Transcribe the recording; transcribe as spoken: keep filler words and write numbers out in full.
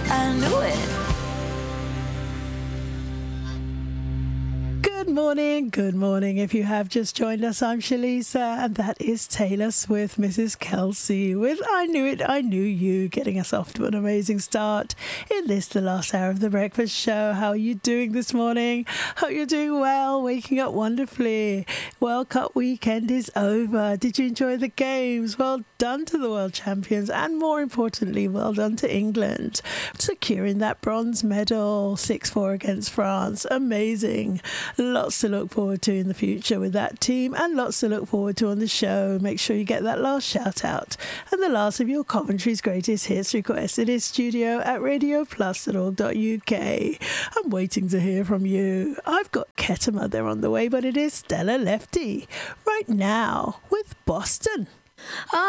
I knew it. Good morning, good morning. If you have just joined us, I'm Shalisa, and that is Taylor Swift, Missus Kelsey, with I Knew It, I Knew You, getting us off to an amazing start in this, the last hour of the breakfast show. How are you doing this morning? Hope you're doing well, waking up wonderfully. World Cup weekend is over. Did you enjoy the games? Well done to the world champions, and more importantly, well done to England, securing that bronze medal, six four against France. Amazing. Lots to look forward to in the future with that team, and lots to look forward to on the show. Make sure you get that last shout out and the last of your Coventry's greatest hits requested in studio at radio plus dot org dot U K. I'm waiting to hear from you. I've got Ketama there on the way, but it is Stella Lefty right now with Boston. Oh,